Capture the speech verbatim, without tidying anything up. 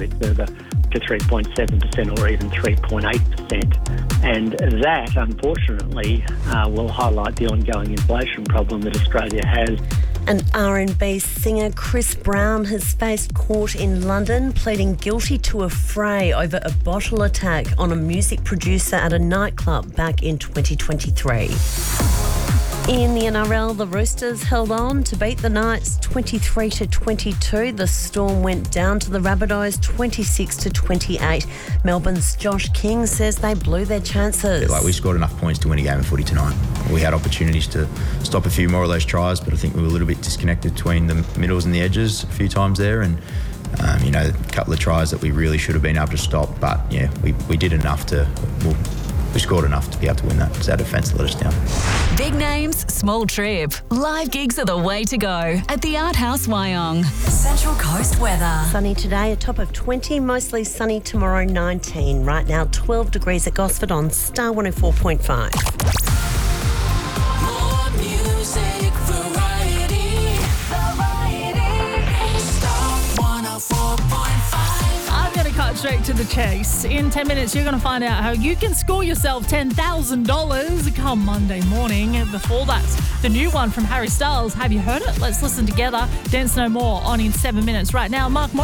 bit further to three point seven percent or even three point eight percent. And that, unfortunately, uh, will highlight the ongoing inflation problem that Australia has. And R and B singer Chris Brown has faced court in London, pleading guilty to a fray over a bottle attack on a music producer at a nightclub back in twenty twenty-three. In the N R L, the Roosters held on to beat the Knights twenty-three to twenty-two. The Storm went down to the Rabbitohs twenty-six to twenty-eight. Melbourne's Josh King says they blew their chances. Like we scored enough points to win a game of footy tonight. We had opportunities to stop a few more of those tries, but I think we were a little bit disconnected between the middles and the edges a few times there, and um, you know, a couple of tries that we really should have been able to stop. But yeah, we, we did enough to. Well, We scored enough to be able to win that because our defence let us down. Big names, small trip. Live gigs are the way to go at the Art House Wyong. Central Coast weather. Sunny today, a top of twenty, mostly sunny tomorrow, nineteen. Right now, twelve degrees at Gosford on Star one oh four point five. More music, variety, variety. Star one oh four point five. I'm going to cut straight to the chase. In ten minutes, you're going to find out how you can score yourself ten thousand dollars come Monday morning. Before that, the new one from Harry Styles. Have you heard it? Let's listen together. Dance No More on in seven minutes. Right now, Mark Morris.